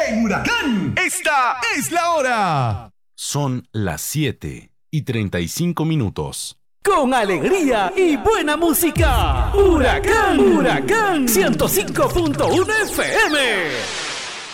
En Huracán, esta es la hora. Son las 7:35. Con alegría y buena música. Huracán, Huracán 105.1 FM.